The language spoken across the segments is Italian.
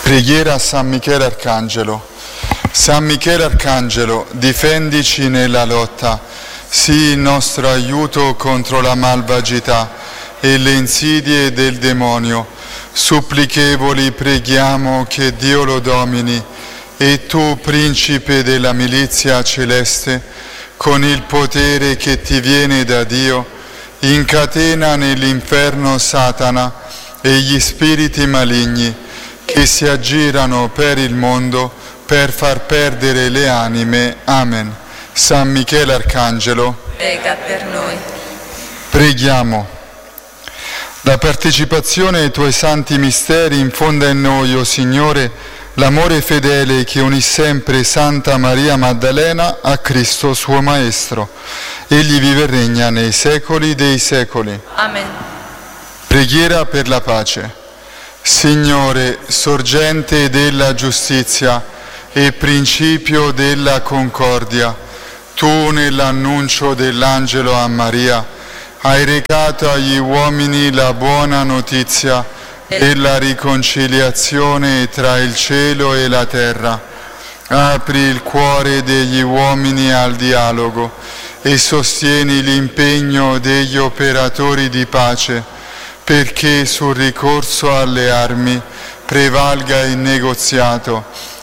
Preghiera a San Michele Arcangelo. San Michele Arcangelo, difendici nella lotta, sii il nostro aiuto contro la malvagità e le insidie del demonio. Supplichevoli preghiamo che Dio lo domini, e tu, principe della milizia celeste, con il potere che ti viene da Dio, incatena nell'inferno Satana e gli spiriti maligni che si aggirano per il mondo per far perdere le anime. Amen. San Michele Arcangelo, prega per noi. Preghiamo. La partecipazione ai tuoi santi misteri infonda in noi, o Signore, l'amore fedele che unì sempre Santa Maria Maddalena a Cristo suo Maestro. Egli vive e regna nei secoli dei secoli. Amen. Preghiera per la pace. Signore, sorgente della giustizia e principio della concordia, tu nell'annuncio dell'angelo a Maria hai recato agli uomini la buona notizia della riconciliazione tra il cielo e la terra. Apri il cuore degli uomini al dialogo e sostieni l'impegno degli operatori di pace, perché sul ricorso alle armi prevalga il negoziato,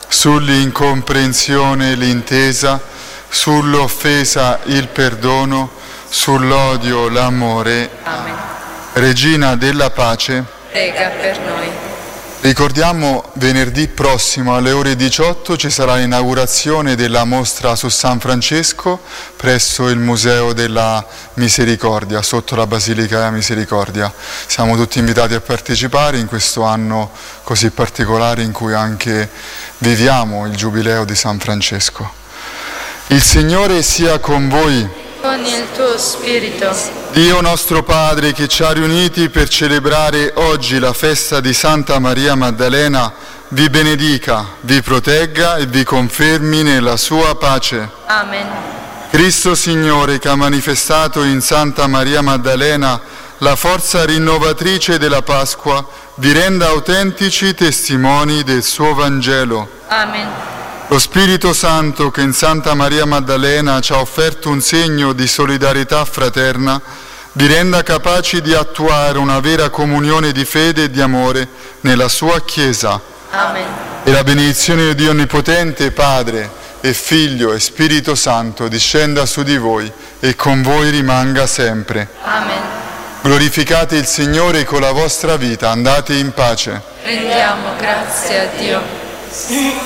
sull'incomprensione l'intesa, sull'offesa il perdono, sull'odio l'amore. Amen. Regina della pace, Prega per noi. ricordiamo venerdì prossimo alle ore 18 ci sarà l'inaugurazione della mostra su San Francesco presso il Museo della Misericordia, sotto la Basilica della Misericordia. Siamo tutti invitati a partecipare in questo anno così particolare in cui anche viviamo il Giubileo di San Francesco. Il Signore sia con voi. Con il tuo spirito. Dio nostro Padre, che ci ha riuniti per celebrare oggi la festa di Santa Maria Maddalena, vi benedica, vi protegga e vi confermi nella sua pace. Amen. Cristo Signore, che ha manifestato in Santa Maria Maddalena la forza rinnovatrice della Pasqua, vi renda autentici testimoni del suo Vangelo. Amen. Lo Spirito Santo, che in Santa Maria Maddalena ci ha offerto un segno di solidarietà fraterna, vi renda capaci di attuare una vera comunione di fede e di amore nella sua Chiesa. Amen. E la benedizione di Dio Onnipotente, Padre e Figlio e Spirito Santo, discenda su di voi e con voi rimanga sempre. Amen. Glorificate il Signore con la vostra vita, andate in pace. Rendiamo grazie a Dio.